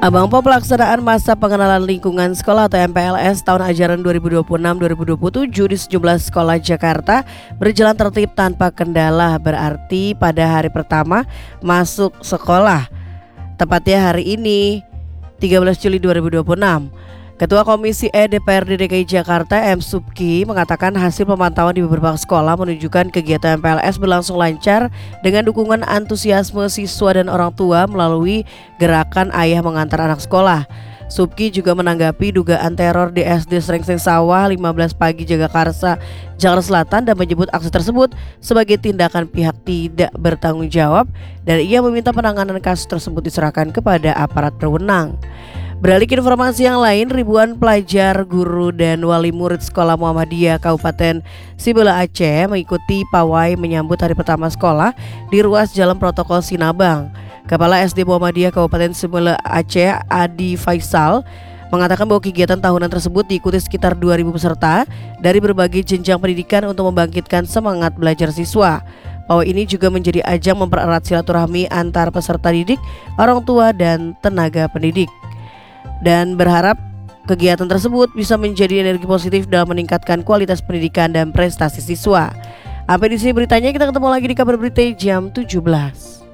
Abang Po pelaksanaan masa pengenalan lingkungan sekolah atau MPLS tahun ajaran 2026-2027 di sejumlah sekolah Jakarta berjalan tertib tanpa kendala. Berarti pada hari pertama masuk sekolah, tepatnya hari ini 13 Juli 2026, Ketua Komisi E DPRD DKI Jakarta M. Subki mengatakan hasil pemantauan di beberapa sekolah menunjukkan kegiatan MPLS berlangsung lancar dengan dukungan antusiasme siswa dan orang tua melalui gerakan ayah mengantar anak sekolah. Subki juga menanggapi dugaan teror di SD Srengseng Sawah 15 pagi Jagakarsa, Jakarta Selatan dan menyebut aksi tersebut sebagai tindakan pihak tidak bertanggung jawab dan ia meminta penanganan kasus tersebut diserahkan kepada aparat berwenang. Beralih ke informasi yang lain, ribuan pelajar, guru, dan wali murid sekolah Muhammadiyah Kabupaten Sibela Aceh mengikuti pawai menyambut hari pertama sekolah di ruas Jalan Protokol Sinabang. Kepala SD Muhammadiyah Kabupaten Sibela Aceh Adi Faisal mengatakan bahwa kegiatan tahunan tersebut diikuti sekitar 2.000 peserta dari berbagai jenjang pendidikan untuk membangkitkan semangat belajar siswa. Pawai ini juga menjadi ajang mempererat silaturahmi antar peserta didik, orang tua, dan tenaga pendidik, dan berharap kegiatan tersebut bisa menjadi energi positif dalam meningkatkan kualitas pendidikan dan prestasi siswa. Sampai di sini beritanya, kita ketemu lagi di kabar berita jam 17.